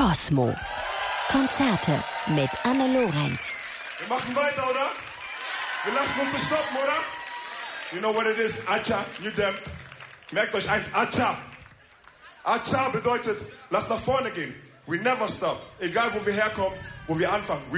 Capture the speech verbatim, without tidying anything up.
Cosmo. Konzerte mit Anne Lorenz. Wir machen weiter, oder? Wir lassen uns nicht stoppen, oder? You know what it is? Acha, you them. Merkt euch eins, Acha. Acha bedeutet, lass nach vorne gehen. We never stop. Egal, wo wir herkommen, wo wir anfangen. We